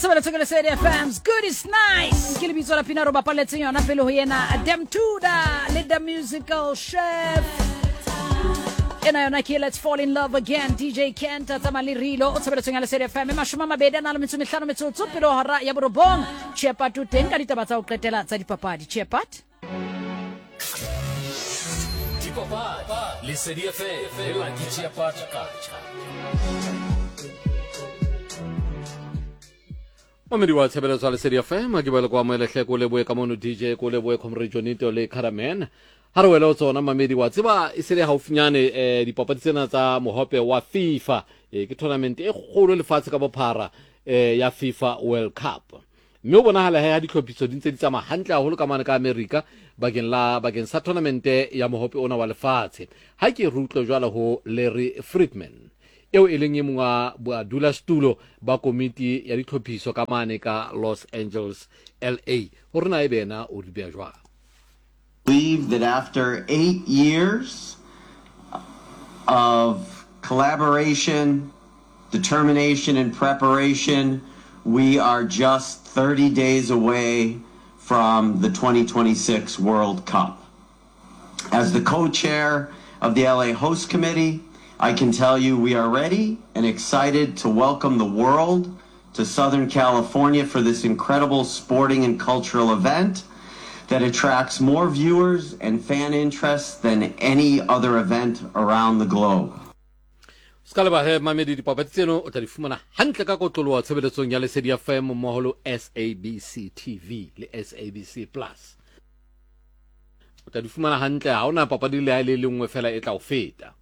Tsabela tsengele se FM's good is nice. Ke le bitso la Pina Roba paletse yona pele ho yena Dem Tuda le the musical chef. Ena yona ke let's fall in love again DJ Kent tsamali rilo o tsabela tsengele se FM mashoma mabedi ana le metso metsotso pele ho hara ya borobong. Chepat o teng ka ditaba tsa o qetela tsa dipapadi. Chepat Dipapadi le se FM la di Chepat Mamedi wa tshebeletso ya Lesedi FM ke bele kwa moelehle ko leboe ka mono DJ ko leboe Comrade Jonito le Caraman ha re wela o tsona mamedi wa tseba e sele haufinyane dipapadi tsena tsa mohope wa FIFA ke tournament e kgolo lefatshe ka bophara ya FIFA World Cup mme o bonahala ha ditlhophiso di ntse di tsama hantle haholo ka mane ka America bakeng sa tournament ya mohope ona wa lefatshe ha ke rutlo jwala ho Larry Friedman eo eleng ye mongwa ba dula stulo ba komiti ya ditlhophiso ka mane ka Los Angeles LA horna e bena o di bea jwa believe that after 8 years of collaboration, determination and preparation, we are just 30 days away from the 2026 World Cup. As the co-chair of the LA Host Committee, I can tell you we are ready and excited to welcome the world to Southern California for this incredible sporting and cultural event that attracts more viewers and fan interest than any other event around the globe. Skaleba he mamedi dipapadi tseno o tla di fumana hantle ka kotlolo wa tshebeletsong ya Lesedi FM moholo SABC TV le SABC Plus. O tla di fumana hantle ha ona papadi le le lengwe fela e tla o feta.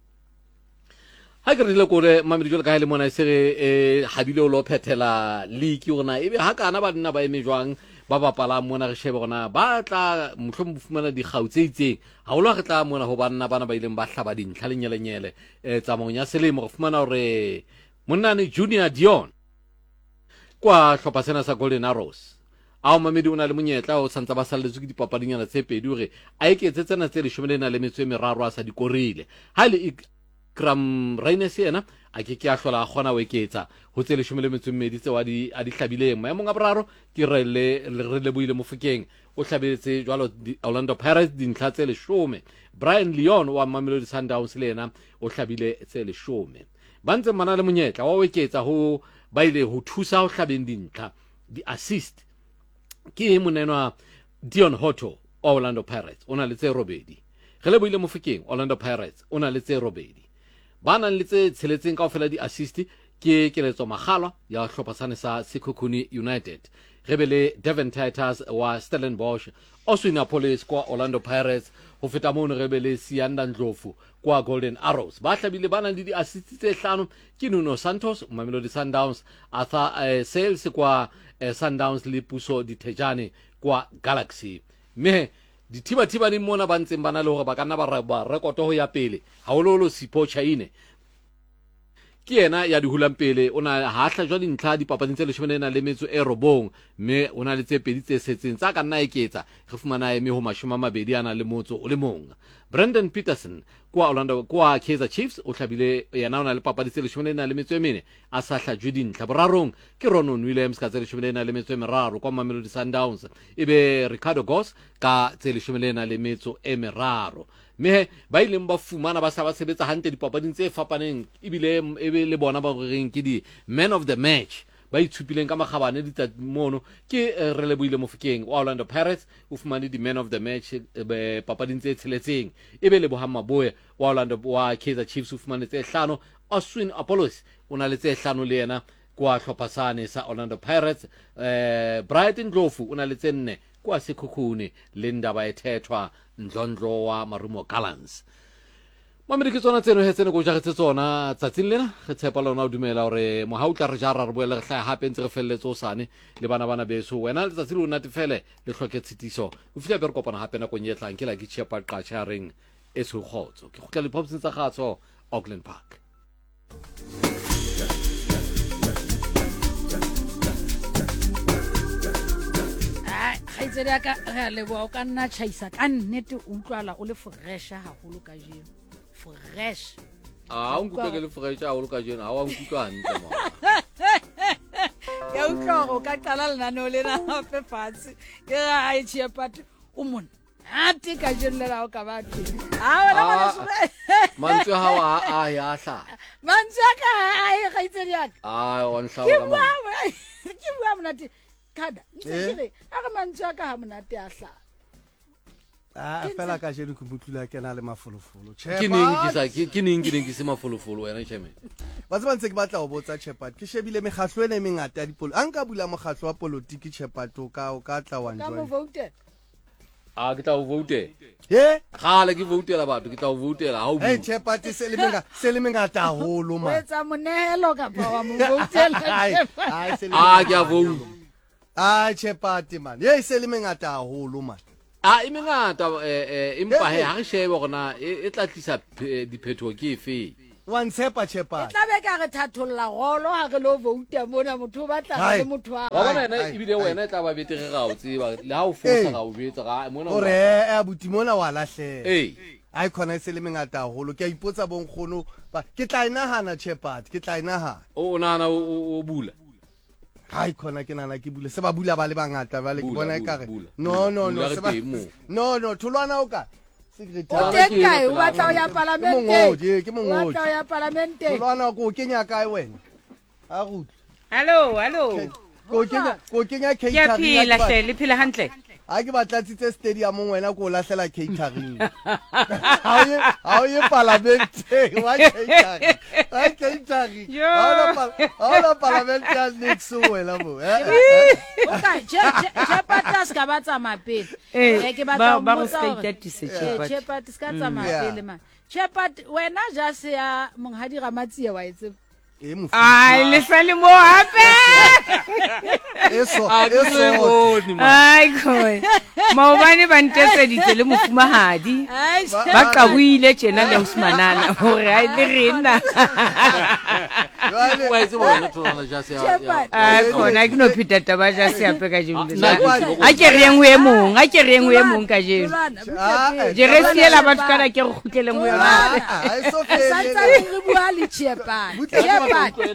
Ha ke re le kore mamedi jole ka hele mona se habile o lo phethela league ona ebe ha kana ba nna ba emejwang ba bapala mona re shebe gona ba tla mohlomong bufumana di gautse itseng ha o lo re tla mona ho bana bana ba ileng ba hlaba dintlha lenyelenyele tsamong ya selemo go fumana hore monnane Junior Dion kwa hlopha sena sa Golden Arrows a mamedi ona le monyetla o santsa ba salletswe ke dipapadinyana tse pedi hore a iketse tsena tse 13 a sa di korile ha le Kram Reines yena a ke a hlola a gona o eketsa ho tse 12 tseo a di hlabileng maemong a boraro ke re le buile Mofokeng o hlabetse jwalo Orlando Pirates dintlha tse 10 Brian Leon wa Mamelodi Sundowns le yena o hlabile tse 10 ba ntse mana le monyetla wa o eketsa ho ba ile ho thusa ho hlabeng dintlha di assist ke monenwa Dion Hoto Orlando Pirates ona le tse robedi ge le buile Mofokeng Orlando Pirates ona le tse robedi bana le tse tsheletseng kaofela di assist ke keletso magalwa ya hlophasane sa Sekhukhune United rebele Devon Titans wa Stellenbosch Oswinapolis kwa Orlando Pirates ho feta mono rebele Sianda Ndlovu kwa Golden Arrows ba hlabile bana le di assist tse 5 ke Nuno Santos Mamelodi Sundowns Arthur Sales kwa Sundowns le Puso Dithejane kwa Galaxy me dithiba ni mona ba ntseng bana le hore ba kana ba rekoto ho ya pele haololo Sipho Chaine ke yena ya dihulang pele ona ha hlajwa dintlha dipapading tse 19 mme ona le tse pedi tse setseng tsa kana eketsa re fumana eme ho 20 ana le motso o le mong Brandon Peterson kwa Orlando kwa Kaizer Chiefs o hlabile yena ona le papadi tse 14 a sa hlajwe dintlha borarong ke Ronon Williams ka tse 13 kwa Mamelodi Sundowns ebe Ricardo Goss ka tse 13 me ba ileng ba fumana ba sa ba sebetsa hantle dipapading tse fapaneng ebile le bona ba reng ke di man of the match ba itshupileng ka magabane mono ke re le buile Mofokeng wa Orlando Pirates o fumane di man of the match papading tse tsheletseng ebe le Bohamma Boye wa Orlando wa Kaizer Chiefs o fumane tse 5 Oswin Apollos ona le tse 5 le yena kwa hlophasane sa Orlando Pirates Brighton Ndlovu ona le tse 4 kwa Sekhukhune le ndaba ethethwa Ndlondlo wa Marumo Gallants mamedi ke tsona tseno hetsene go jagetse tsona tsatsing lena re tshepa lona o dumela hore mo ha o tla re jara re boele re hla hape ntse re felletse o sane le bana beso wena le tsatsi le natefele le hloke tshitiso o fitla be re kopana hape na go nyetlang ke la ke tshepa qatsha reng e se khotso ke gotla le popseng tsa gatso Auckland Park tsere ya ka le bo ka nna chaisa ka nnete o utlwala o le fresh haholo ka jeno fresh o nkutlwa ke le fresh haholo ka jeno ha wa nkutlwa hantle mo ya tlogo ka qala lenaneo lena gape fatshe ke ga e Shepherd o mona ate ka jelela o ka batho mantswe ha a ya hla mantswe ka ai ga itse diaka on hla ke bua monate kada ntse aga mantswe ka ha monate a hla fela ka jeno ke butlula ke na le mafolofolo ke neng ke se mafolofolo wena cheme ba tseba ntse ke batla go botsa Shepherd ke shebile megatlo ene mengata ya dipolo a nka bula mogatlo wa politiki Shepherd o ka tla wa ka mo vote ke tla o vote gale ke votela batho ke tla o votela ha o hey Shepherd se le mengata haholo o etsa monehelo ka ba wa mo votela ke a vote Shepherd man se le mengata haholo man e mengata empa he ha re shebe gona e tla tlisa diphetho ke efe one tshepa Shepherd tla be ka re thatholla golo ha re lo vote mona motho ba tla le motho wa bona ena e bile wena tla ba betere ga o tseba le ha o fosa ga o betsa ga mona ore a buti mona wa lahle ai khona se le mengata haholo ke a ipotsa bonkgono ke tla inahana Shepherd ke tla inahana o nana o bula hai khona ke nana ke bule se ba bula ba le bangata ba le ke bona ekare no tholwana o ka secretary kai o batla ya parlamente ke mongodi batla ya parlamente tholwana ko kenya kae wena a go Hello ko kenya ke phila hle le phila hantle a ke batlatsitse stadium wena ko lahlela catering ha o ye parlamente wa catering ala parlamente ya next wena mo okay Shepherd ska batsa mapele ke batla ba stateise Shepherd ska tsa mapele man Shepherd wena ja se ya monghadi Ramatsie wa etse ai le sale mo hape eso ai khoi maobane ba nteseditse le mofumahadi ba qabuile tjena le Usmanana hore ai le rena wa itse bona tsona ja se ai khona ke no phita taba ja se ape ka jeno a ke rengwe e mong ka jeno je re siela batho kana ke re khutlele mo yona ai so fe re bua le Shepherd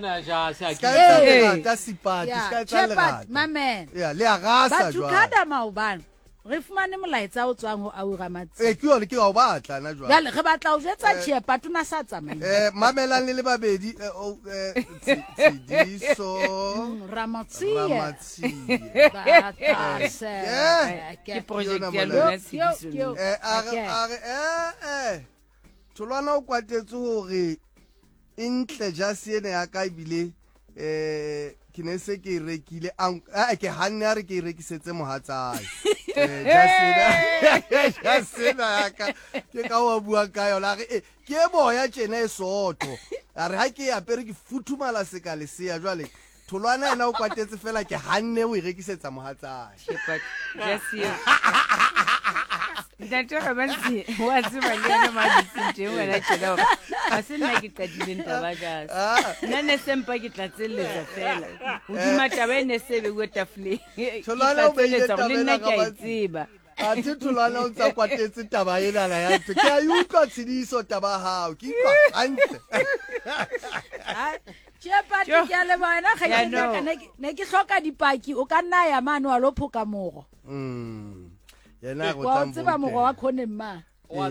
Shepherd mamen le a gasa batho kada maobane re fumane molaetsa o tswang ho Abu Ramatsi ke yone ke ga o batla na jwa jale re batla o jetsa Shepherd tuna sa tsamaya mamelang le babedi Tsidiso Ramatsi ke project ya lona Tsidiso tholwana o kwatetse hore intle jase ene ya ka ibile ke ne se ke rekile ke hanne a re ke rekisetse mohatsai jase na ka ke ka wa bua ka yona ke boya tjena e soto a re ha ke ya pere ke futhumala seka le se ya jwale tholwana ena o kwatetse fela ke hanne o rekisetsa mohatsai Shepherd jase Data Ramatsi wa tseba le yena maditsintse wena tjela hore a se nna ke qadile ntaba jase nna sempa ke tlatselletsa fela o dima taba ene se be go tafle tholwana o beile taba le nna ke a tseba a tholwana o tsa kwatetse taba ena la ya ke a utlwa Tsidiso taba hao ke kwa hantle Shepherd ke le bona ga ne ke hloka dipaki o ka nna ya mane wa lo phoka mogo yena go tsambo tseba mogo wa khone mma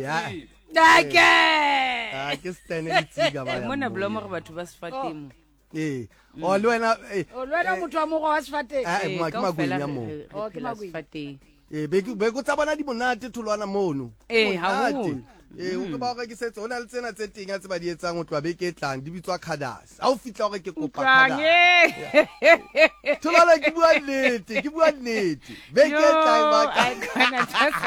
ke stene tsiga ba mona blomo re batho ba sfatemo o le wena motho wa mogo wa sfateng ke magwenya mo ke la sfateng be go tsabana di monate tholwana mono ha ho o ke ba ke setse ona le tsena tse teng a tse ba di etsang o tloa be ke tlang di bitswa khadas a o fitla gore ke kopa khadas tholwana ke bua nnete be ke tlang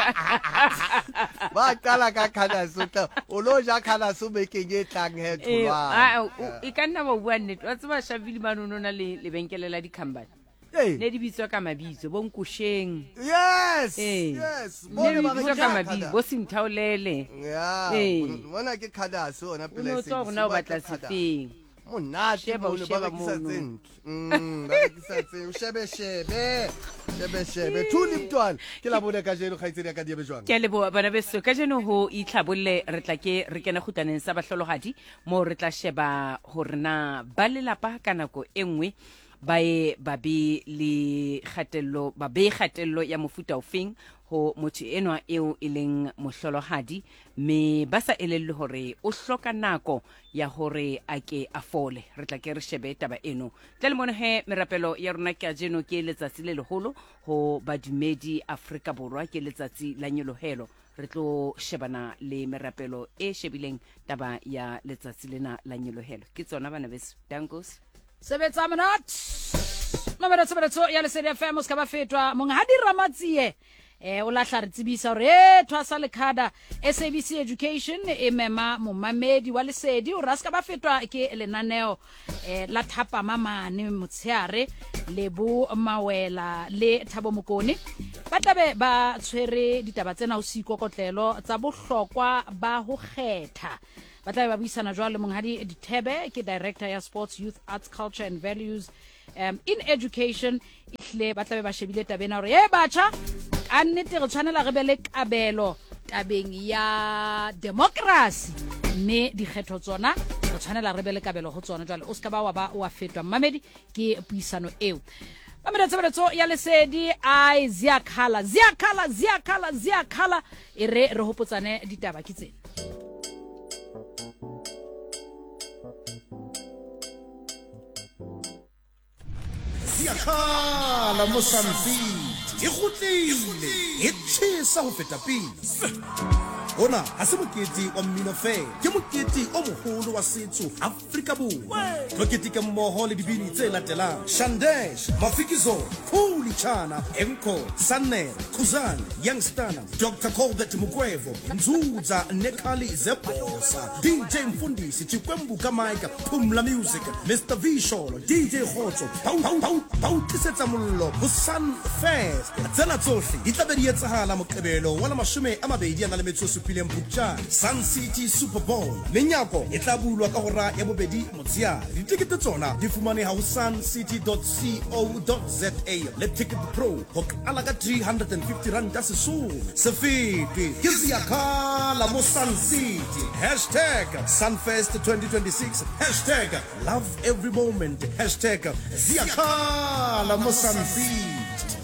ba kala ka khadas o lo ja khadas o be ke tlang he tholwana e ka nna ba bua nnete wa tseba Shavili manono na le lebenkele la dikhambane ne di bitswa ka mabitso bonkusheng yes ne di bitswa ka mabitso bo sinthaolele bona ke khadas ona pele se o batla sefeng monate ba mo le ba kisatseng shebe thuli mntwana ke la bona ka jeno khaitsedi ka diebe jwang ke le bo bana beso ka jeno ho itlhabolle re tla ke re kena khutaneng sa bahlolohadi mo re tla sheba horna ba lelapa ka nako engwe ba be le kgatello ya mofuta ofeng ho motho enwa eo e leng mohlolohadi me ba sa elelle hore o hloka nako ya hore a ke a fole. Re tla ke re shebe taba eno tlele mone he merapelo ya rona ke a jeno ke letsatsi le leholo ho badumedi Afrika Borwa ke letsatsi la nyelohelo. Re tlo shebana le merapelo e shebileng taba ya letsatsi lena la nyelohelo ke tsona bana beso dangos sebetsa monat mamela sebetso ya Lesedi FM ska ba fetwa monghadi Ramatsie o la tla re tsebisa re thwasa lekhada SABC Education e mema momamedi wa Lesedi o raska ba fetwa ke lenaneo la thapa mamane motsheare le bo mawela le Thabo Mokoni ba tabe ba tshwere ditaba tsena o sikokotlelo tsa bohlokwa ba ho kgetha ba tla ba buisana jwale monghadi Dithebe ke director ya Sports Youth Arts Culture and Values in Education ihle ba tla ba shebile tabena hore batjha a nnete re tshwanela re be le kabelo tabeng ya democracy mme dikgetho tsona re tshwanela re be le kabelo ho tsona jwale o ska ba wa fetwa mamedi ke puisano eo mamedi tsebeletso ya Lesedi ai ziakhala re hopotsane ditaba ke tsena ziakhala mosambi e gotlile e tshisa ho feta pele ona ha se mokete wa mmino fela ke mokete o moholo wa setso Afrika Borwa mokete ke mmoho le dibini tse latelang Shandesh Mafikizo Khuli Chana Enko Sanel Khuzani Youngstana Dr. Colbert Mugwevo Nzuza Nekali Zebosa DJ Mfundisi Chikwembu Kamaika Pumla Music Mr. Visholo DJ Khotso Pau Tisetsa Mullo Busan Fest tsena tsohle di tla be di etsahala Moqebelo wa 20 Sun City Super Bowl lenyako e tla bulwa ka hora ya bobedi motsiare ditikete tsona di fumane ha ho suncity.co.za le Ticket Pro ho ala ka 350 rand a sesole se fete ke ziakhala mo Sun City #Sunfest 2026 #love every moment #ziakhala mo Sun City.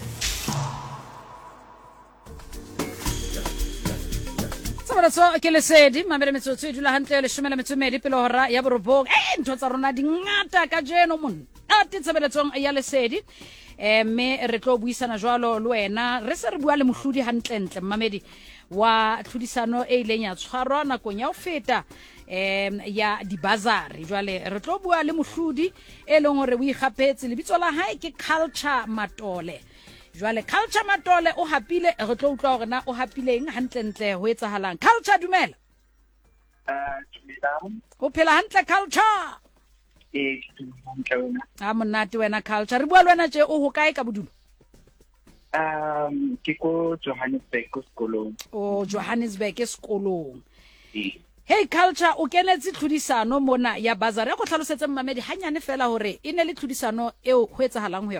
So ke Lesedi mamele metsotso e dula hantle le 12 pele hora ya borobong ntho tsa rona di ngata ka jeno mon a titsebeletsong ya Lesedi me re tlo buisana jwalo le wena re se re bua le mohlodi hantlentle mamedi wa tlhodisano e ileng ya tshwarwa nakong ya ho feta ya dibazari jwale re tlo bua le mohlodi e leng hore o ikgapetse lebitso la hae ke Culture Matole jwale Culture Matole o hapile re tlo utlwa hore na o hapileng hantlentle ho etsahalang Culture dumela o phela hantle Culture a monate wena Culture re bua le wena tje o ho kae ka bodulo ke ko Johannesburg ko sekolong Johannesburg sekolong Hey Culture o kenetse tlhodisano mona ya bazari go tlhalosetse mmamedi hanyane fela hore ine le tlhodisano eo ho etsahalang ho yona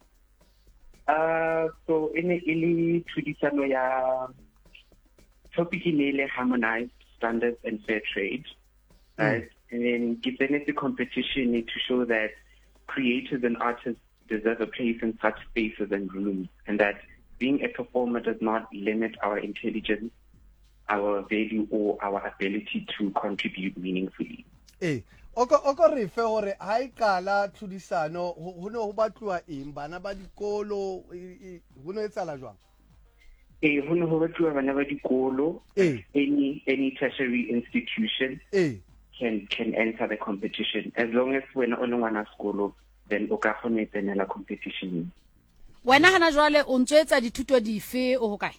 so in ili traditional ya topic ile harmonized standards and fair trade, right? And then given the competition to show that creators and artists deserve a place in such spaces and rooms, and that being a performer does not limit our intelligence, our value, or our ability to contribute meaningfully. Oko re fe hore ha ikala tlhodisano ho no ho batlwa eng bana ba dikolo ho no etsala jwang ho no ho batlwa bana ba dikolo any tertiary institution can enter the competition as long as when o ngwana sekolo then o ka kgona tsenela competition wena hana jwale o ntsetsa dithuto dife o ho kae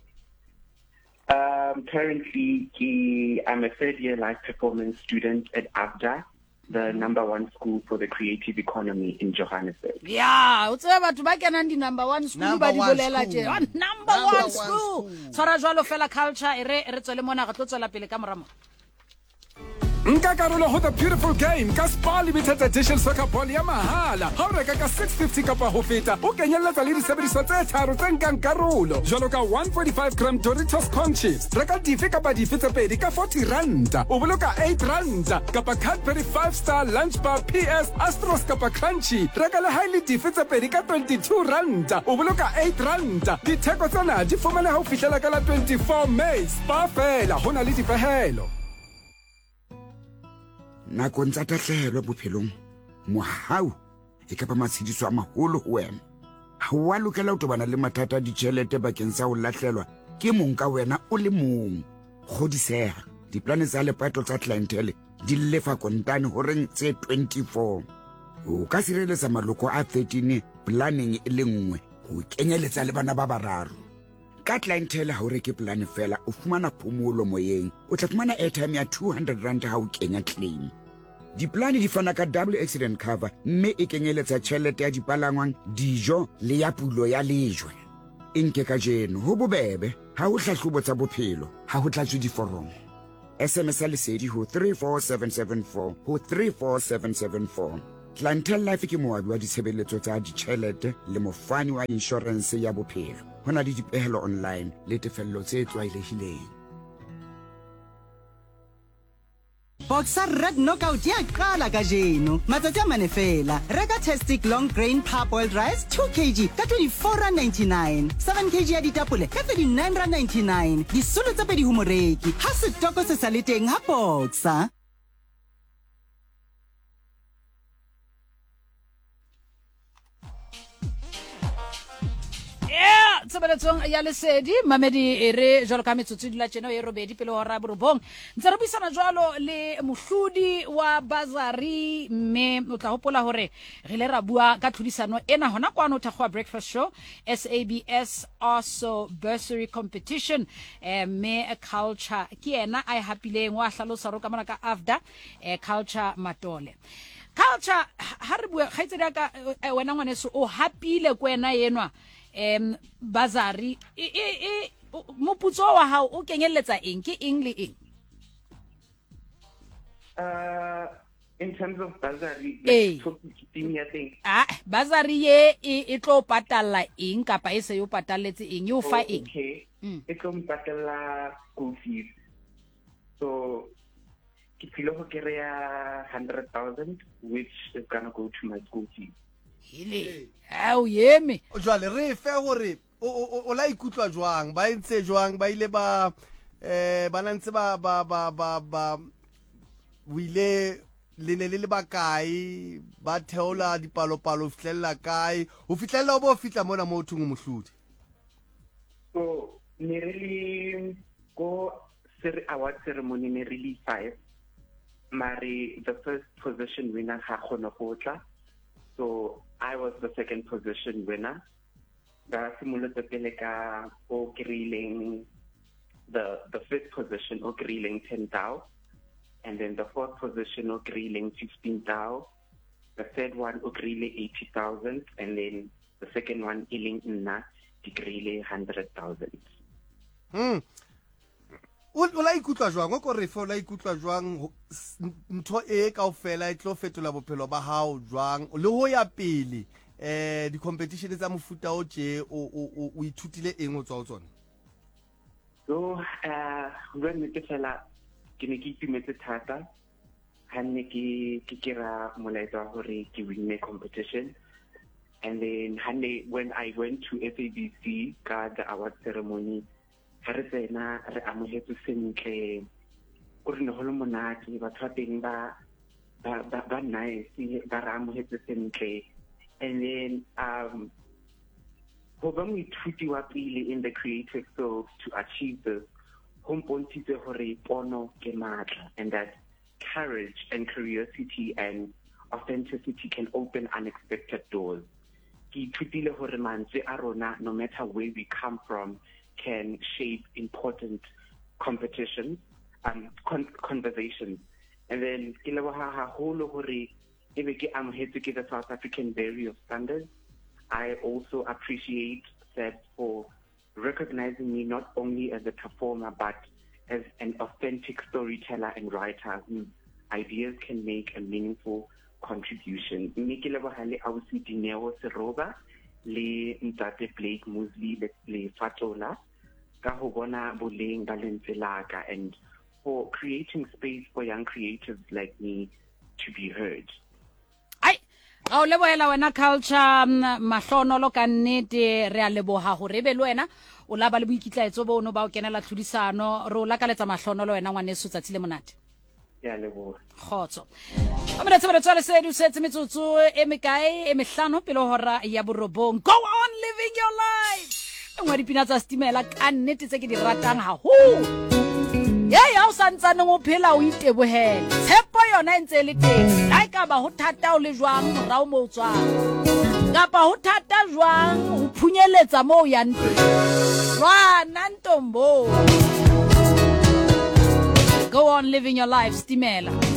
currently I'm a third year live performance student at ABDA, the #1 school for the creative economy in Johannesburg. Yeah, o tseba batho ba kenang di #1 school ba di bolela je #1 school. Tshwara jwalo fela Culture re tswele mona re tlo tswela pele ka moramo. nka karolo ho the beautiful game ka Spar Limited Edition Soccer Ball ya mahala ha o reka ka 650 kapa ho feta o kenyelletsa le disebediswa tse tharo tse nkang karolo jwalo ka 145 gram Doritos corn chips reka dife kapa dife tse pedi ka 40 ranta o boloka 8 ranta kapa Cadbury 5-star lunch bar PS Astros kapa Crunchy reka le highly dife tse pedi ka 22 ranta o boloka 8 ranta ditheko tsena di fumana ha o fihlela ka la 24 May Spar fela hona le dipehelo nakong tsa tahlehelo bophelong mohau e ka ba matshediso a maholo ho wena ha wa lokela ho tobana le mathata a ditjhelete bakeng sa ho lahlelwa ke mong ka wena o le mong kgodiseha diplane tsa lepato tsa clientele di lefa kontane ho reng tse 24 o ka sireletsa maloko a 13 planning e le nngwe ho kenyeletsa le bana ba bararo ka clientele ha o reke plane fela o fumana phomolo moyeng o tla fumana airtime ya 200 rand ha o kenya claim diplane di fana ka double accident cover mme e kenyeletsa tjhelete ya dipalangwang dijo le ya pulo ya lejwe enke ka jeno ho bobebe ha o hlahlobo tsa bophelo ha ho tlatswe diforomo SMS lesedi ho 34774 ho 34774 Clientele Life ke moabi wa ditshebeletso tsa ditjhelete le mofani wa insurance ya bophelo hona le dipehelo online le tefello tse tlwaelehileng Boxer Red Knockout ya qala kajeno matsatsi a mane fela reka Tastic long grain parboiled rice 2 kg ka 24.99 7 kg ya ditapole ka 39.99 disolo tsa pedi ho moreki ha setoko se sa le teng ha Boxer tsebeletsong ya lesedi mamedi e re jwalo ka metsotso dila tjena e robedi pele hora borobong ntse re buisana jwalo le mohlodi wa bazari mme o tla hopola hore re le ra bua ka tlhodisano ena hona kwano thakgwa breakfast show SABS also bursary competition me culture ke ena a hapileng wa hlalosa ro ka mona ka AFDA culture matole culture ha re bua khaitsedi ka wena ngwaneso o hapile kwena yenwa bazari moputso wa hao o kenyeletsa eng ke eng le eng in terms of bursary bursary ye e tlo patala eng kapa e se yo patalletse eng yo fa eng e tlo patala school fees so ke philo ho kereya 100,000 which is going to go to my school fees hele au yeme jwale re fe gore o la ikutlwa jwang ba ntse jwang ba ile ba nantse ba wile le ne le bakae ba theola dipalopalo fitlella kae ho fitlella o bo fitla mona mo thungu mohlodi so ne really go award ceremony ne really 5 mari the first position winner ha khona go tla so I was the second position winner. The fifth position o grilling 10,000 and then the fourth position o grilling 15,000. The third one o grilling 80,000 and then the second one iling nna grilling 100,000. o la ikutlwa jwang go re fe o la ikutlwa jwang ntho e ka ofela e tlo fetola bophelo ba hao jwang le ho ya pele di competition tsa mofuta o tje o ithutile eng o tswa o tsona so when ke fela ke ne ke itumetse thata hanne ke kira molaetsa hore ke win competition and then hanne when I went to SABC ka the award ceremony ha re tsena re amohetse sentle o re ne ho le monate batho ba teng ba nice ba re amohetse sentle and then ho ba moithuti wa pele in the creative field to achieve this ho mpontshitse hore pono ke matla and that courage and curiosity and authenticity can open unexpected doors ke ithutile hore mantswe a rona no matter where we come from can shape important competitions conversations and then ke leboha haholo hore ebe ke amohetse ke the South African Bureau of Standards. I also appreciate that for recognizing me not only as a performer but as an authentic storyteller and writer who's ideas can make a meaningful contribution. Mme ke leboha le ausi Dineo Seroba le Ntate Blake Mosley le Fatola ka ho bona boleng ba lentswe la ka, and for creating space for young creatives like me to be heard. o lebohela wena Culture Mahlono ka nnete re a leboha hore be le wena o la ba le boikitlaetso bono ba o kenela tlhodisano re o lakaletsa Mahlono le wena ngwane tsatsile monate ya leboha khotso o mena tsebele tswale se du setse metsotso e mekae e mehlano pele hora ya borobong. Go on living your life ngwa dipina tsa Stimela ka nnete tse ke di ratang ha ho ya o santsane go phela o itebohela tshepo yona entse le teng la ka ba ho thata o le jwang morao mo tswa kapa ho thata jwang o phunyeletsa mo ya nte rwana ntombo. Go on living your life Stimela.